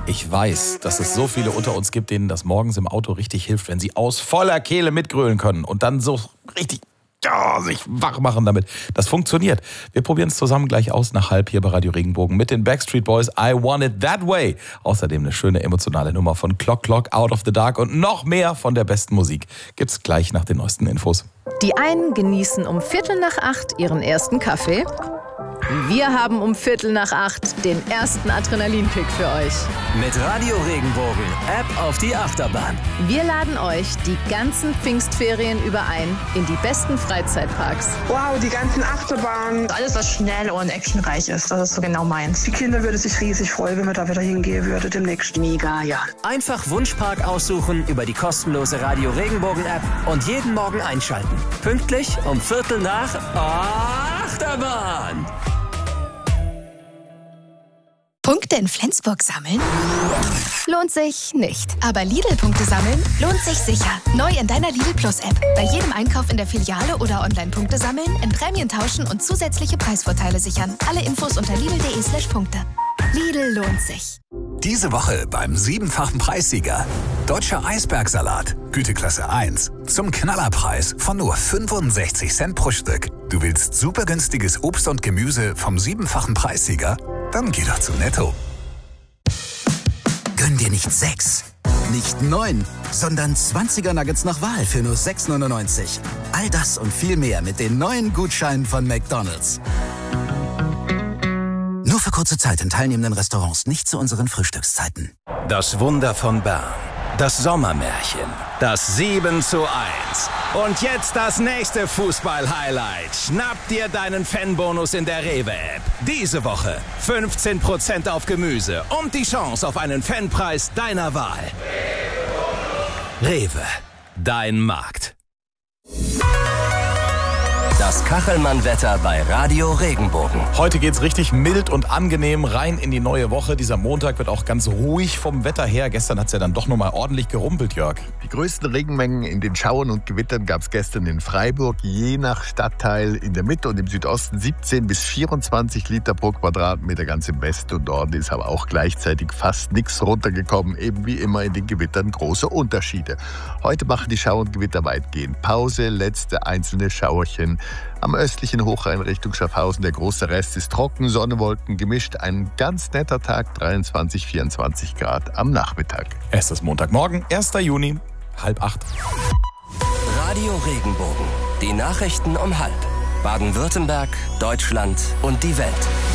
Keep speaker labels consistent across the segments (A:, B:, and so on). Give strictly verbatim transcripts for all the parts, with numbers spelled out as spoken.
A: Ich weiß, dass es so viele unter uns gibt, denen das morgens im Auto richtig hilft, wenn sie aus voller Kehle mitgrölen können und dann so richtig ja, sich wach machen damit. Das funktioniert. Wir probieren es zusammen gleich aus nach halb hier bei Radio Regenbogen mit den Backstreet Boys. I Want It That Way. Außerdem eine schöne emotionale Nummer von Clock Clock, Out of the Dark und noch mehr von der besten Musik. Gibt's gleich nach den neuesten Infos.
B: Die einen genießen um Viertel nach acht ihren ersten Kaffee. Wir haben um Viertel nach acht den ersten Adrenalinkick für euch.
C: Mit Radio Regenbogen, App auf die Achterbahn.
B: Wir laden euch die ganzen Pfingstferien über ein in die besten Freizeitparks.
D: Wow, die ganzen Achterbahnen.
E: Alles, was schnell und actionreich ist, das ist so genau meins.
D: Die Kinder würden sich riesig freuen, wenn wir da wieder hingehen würden demnächst.
E: Mega, ja.
C: Einfach Wunschpark aussuchen über die kostenlose Radio Regenbogen App und jeden Morgen einschalten. Pünktlich um Viertel nach Achterbahn.
F: Punkte in Flensburg sammeln? Lohnt sich nicht. Aber Lidl-Punkte sammeln lohnt sich sicher. Neu in deiner Lidl Plus-App. Bei jedem Einkauf in der Filiale oder Online-Punkte sammeln, in Prämien tauschen und zusätzliche Preisvorteile sichern. Alle Infos unter lidl.de slash Punkte. Lidl lohnt sich.
G: Diese Woche beim siebenfachen Preissieger. Deutscher Eisbergsalat, Güteklasse eins. Zum Knallerpreis von nur fünfundsechzig Cent pro Stück. Du willst super günstiges Obst und Gemüse vom siebenfachen Preissieger? Dann geh doch zu Netto.
H: Gönn dir nicht sechs, nicht neun, sondern zwanziger Nuggets nach Wahl für nur sechs neunundneunzig. All das und viel mehr mit den neuen Gutscheinen von McDonald's. Nur für kurze Zeit in teilnehmenden Restaurants, nicht zu unseren Frühstückszeiten.
I: Das Wunder von Bern. Das Sommermärchen. Das sieben zu eins. Und jetzt das nächste Fußball-Highlight. Schnapp dir deinen Fanbonus in der Rewe-App. Diese Woche fünfzehn Prozent auf Gemüse und die Chance auf einen Fanpreis deiner Wahl. Rewe. Dein Markt.
C: Das Kachelmann-Wetter bei Radio Regenbogen.
A: Heute geht's richtig mild und angenehm rein in die neue Woche. Dieser Montag wird auch ganz ruhig vom Wetter her. Gestern hat's ja dann doch nochmal ordentlich gerumpelt, Jörg.
J: Die größten Regenmengen in den Schauern und Gewittern gab's gestern in Freiburg, je nach Stadtteil in der Mitte und im Südosten siebzehn bis vierundzwanzig Liter pro Quadratmeter. Ganz im Westen und Norden ist aber auch gleichzeitig fast nichts runtergekommen. Eben wie immer in den Gewittern große Unterschiede. Heute machen die Schauer und Gewitter weitgehend Pause, letzte einzelne Schauerchen. Am östlichen Hochrhein Richtung Schaffhausen, der große Rest ist trocken, Sonne, Wolken gemischt. Ein ganz netter Tag, dreiundzwanzig, vierundzwanzig Grad am Nachmittag.
A: Es ist Montagmorgen, erster Juni, halb acht.
C: Radio Regenbogen. Die Nachrichten um halb. Baden-Württemberg, Deutschland und die Welt.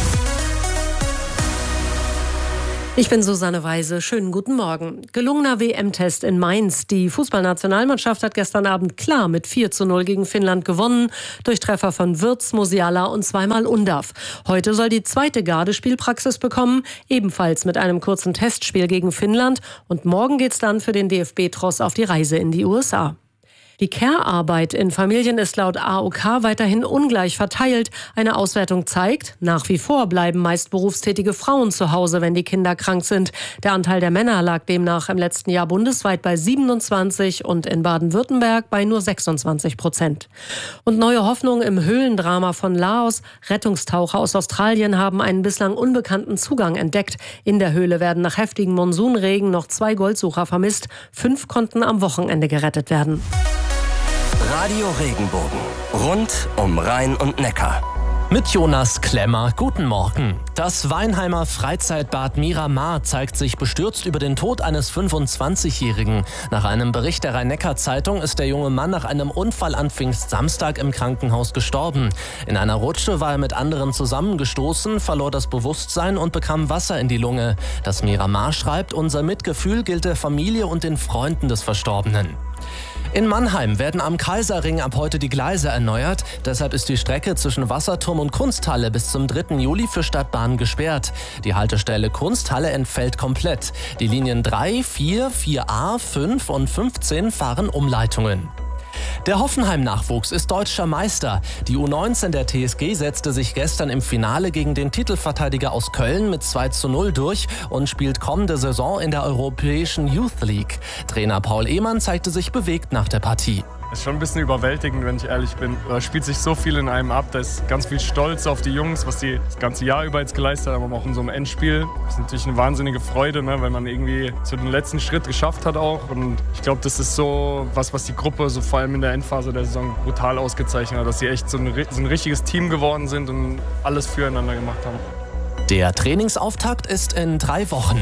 K: Ich bin Susanne Weise. Schönen guten Morgen. Gelungener W M-Test in Mainz. Die Fußballnationalmannschaft hat gestern Abend klar mit vier zu null gegen Finnland gewonnen. Durch Treffer von Wirtz, Musiala und zweimal Undav. Heute soll die zweite Garde Spielpraxis bekommen. Ebenfalls mit einem kurzen Testspiel gegen Finnland. Und morgen geht's dann für den D F B-Tross auf die Reise in die U S A. Die Care-Arbeit in Familien ist laut A O K weiterhin ungleich verteilt. Eine Auswertung zeigt, nach wie vor bleiben meist berufstätige Frauen zu Hause, wenn die Kinder krank sind. Der Anteil der Männer lag demnach im letzten Jahr bundesweit bei siebenundzwanzig und in Baden-Württemberg bei nur sechsundzwanzig Prozent. Und neue Hoffnung im Höhlendrama von Laos. Rettungstaucher aus Australien haben einen bislang unbekannten Zugang entdeckt. In der Höhle werden nach heftigen Monsunregen noch zwei Goldsucher vermisst. Fünf konnten am Wochenende gerettet werden.
C: Radio Regenbogen. Rund um Rhein und Neckar.
L: Mit Jonas Klemmer, guten Morgen. Das Weinheimer Freizeitbad Miramar zeigt sich bestürzt über den Tod eines fünfundzwanzigjährigen. Nach einem Bericht der Rhein-Neckar-Zeitung ist der junge Mann nach einem Unfall an Pfingstsamstag im Krankenhaus gestorben. In einer Rutsche war er mit anderen zusammengestoßen, verlor das Bewusstsein und bekam Wasser in die Lunge. Das Miramar schreibt, unser Mitgefühl gilt der Familie und den Freunden des Verstorbenen. In Mannheim werden am Kaiserring ab heute die Gleise erneuert. Deshalb ist die Strecke zwischen Wasserturm und Kunsthalle bis zum dritten Juli für Stadtbahn gesperrt. Die Haltestelle Kunsthalle entfällt komplett. Die Linien drei, vier, vier a, fünf und fünfzehn fahren Umleitungen. Der Hoffenheim-Nachwuchs ist deutscher Meister. Die U neunzehn der T S G setzte sich gestern im Finale gegen den Titelverteidiger aus Köln mit zwei zu null durch und spielt kommende Saison in der europäischen Youth League. Trainer Paul Ehmann zeigte sich bewegt nach der Partie.
M: Es ist schon ein bisschen überwältigend, wenn ich ehrlich bin. Da spielt sich so viel in einem ab. Da ist ganz viel Stolz auf die Jungs, was die das ganze Jahr über jetzt geleistet haben, aber auch in so einem Endspiel. Das ist natürlich eine wahnsinnige Freude, ne, weil man irgendwie so den letzten Schritt geschafft hat auch. Und ich glaube, das ist so was, was die Gruppe so vor allem in der Endphase der Saison brutal ausgezeichnet hat, dass sie echt so ein, so ein richtiges Team geworden sind und alles füreinander gemacht haben.
L: Der Trainingsauftakt ist in drei Wochen.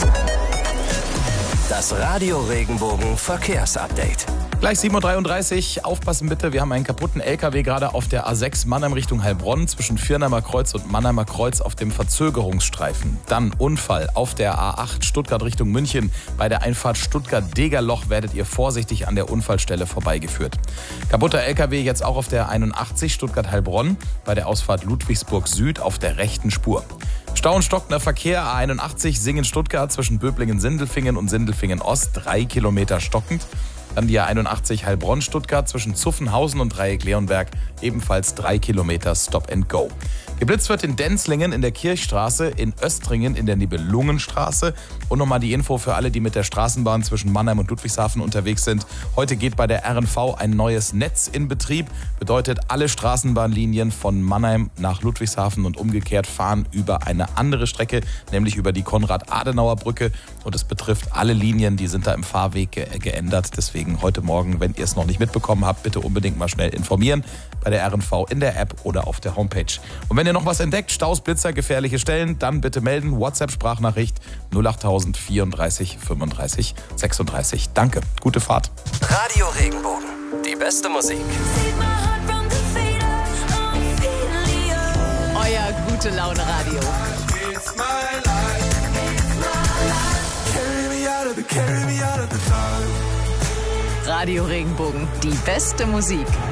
I: Das Radio Regenbogen Verkehrsupdate.
A: Gleich sieben Uhr dreiunddreißig, aufpassen bitte, wir haben einen kaputten L K W gerade auf der A sechs Mannheim Richtung Heilbronn zwischen Viernheimer Kreuz und Mannheimer Kreuz auf dem Verzögerungsstreifen. Dann Unfall auf der A acht Stuttgart Richtung München. Bei der Einfahrt Stuttgart-Degerloch werdet ihr vorsichtig an der Unfallstelle vorbeigeführt. Kaputter L K W jetzt auch auf der einundachtzig Stuttgart-Heilbronn bei der Ausfahrt Ludwigsburg Süd auf der rechten Spur. Stau und stockender Verkehr A einundachtzig Singen-Stuttgart zwischen Böblingen-Sindelfingen und Sindelfingen-Ost, drei Kilometer stockend. Dann die A einundachtzig Heilbronn-Stuttgart zwischen Zuffenhausen und Dreieck-Leonberg, ebenfalls drei Kilometer Stop and Go. Geblitzt wird in Denzlingen in der Kirchstraße, in Östringen in der Nibelungenstraße. Und nochmal die Info für alle, die mit der Straßenbahn zwischen Mannheim und Ludwigshafen unterwegs sind. Heute geht bei der R N V ein neues Netz in Betrieb. Bedeutet, alle Straßenbahnlinien von Mannheim nach Ludwigshafen und umgekehrt fahren über eine andere Strecke, nämlich über die Konrad-Adenauer-Brücke. Und es betrifft alle Linien, die sind da im Fahrweg ge- geändert. Deswegen heute Morgen, wenn ihr es noch nicht mitbekommen habt, bitte unbedingt mal schnell informieren. Bei der R N V in der App oder auf der Homepage. Und wenn ihr noch was entdeckt, Staus, Blitzer, gefährliche Stellen, dann bitte melden. WhatsApp-Sprachnachricht null acht vierunddreißig fünfunddreißig sechsunddreißig. Danke, gute Fahrt.
I: Radio Regenbogen, die beste Musik.
B: Euer gute Laune Radio. Radio Regenbogen, die beste Musik.